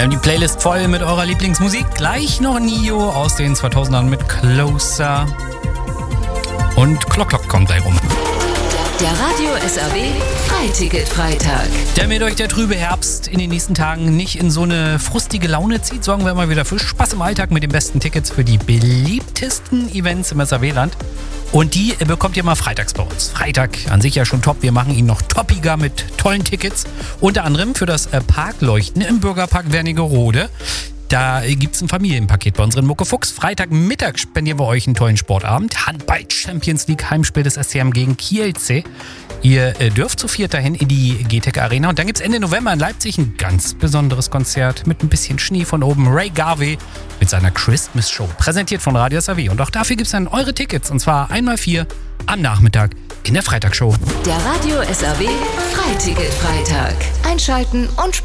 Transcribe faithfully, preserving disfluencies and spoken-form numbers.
Wir haben die Playlist voll mit eurer Lieblingsmusik. Gleich noch Nio aus den zweitausendern mit Closer. Und Klock Klock kommt gleich rum. Der Radio S R W Freiticket-Freitag. Damit euch der trübe Herbst in den nächsten Tagen nicht in so eine frustige Laune zieht, sorgen wir mal wieder für Spaß im Alltag mit den besten Tickets für die beliebtesten Events im S R W-Land. Und die bekommt ihr mal freitags bei uns. Freitag an sich ja schon top. Wir machen ihn noch toppiger mit tollen Tickets. Unter anderem für das Parkleuchten im Bürgerpark Wernigerode. Da gibt es ein Familienpaket bei unseren Muckefuchs. Freitagmittag spendieren wir euch einen tollen Sportabend. Handball Champions League Heimspiel des S C M gegen Kielce. Ihr dürft zu viert dahin in die G T E C Arena. Und dann gibt es Ende November in Leipzig ein ganz besonderes Konzert mit ein bisschen Schnee von oben. Ray Garvey mit seiner Christmas Show. Präsentiert von Radio S R W. Und auch dafür gibt es dann eure Tickets. Und zwar einmal vier am Nachmittag in der Freitagsshow. Der Radio S R W Freiticket-Freitag. Einschalten und